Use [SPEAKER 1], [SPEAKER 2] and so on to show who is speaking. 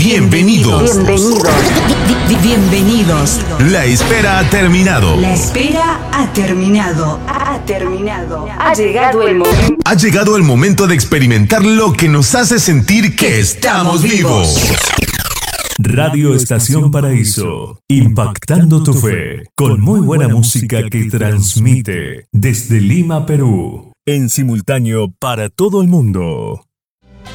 [SPEAKER 1] Bienvenidos.
[SPEAKER 2] Bienvenidos.
[SPEAKER 1] La espera ha terminado.
[SPEAKER 2] La espera ha terminado. Ha terminado. Ha llegado el momento.
[SPEAKER 1] Ha llegado el momento de experimentar lo que nos hace sentir que estamos vivos.
[SPEAKER 3] Radio Estación Paraíso, impactando tu fe, con muy buena música que transmite desde Lima, Perú, en simultáneo para todo el mundo.